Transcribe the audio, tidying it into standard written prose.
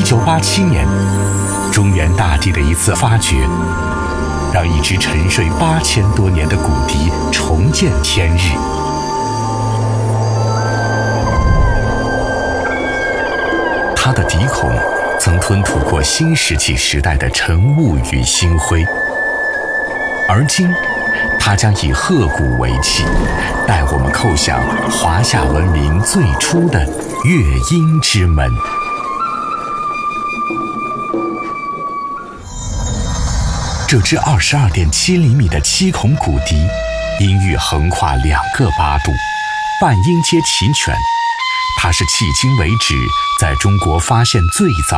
1987年，中原大地的一次发掘，让一只沉睡8000多年的骨笛重见天日。它的笛孔曾吞吐过新石器时代的晨雾与星辉，而今它将以鹤鼓为器，带我们叩响华夏文明最初的乐音之门。这支22.7厘米的7孔骨笛，音域横跨2个八度，半音阶齐全。它是迄今为止在中国发现最早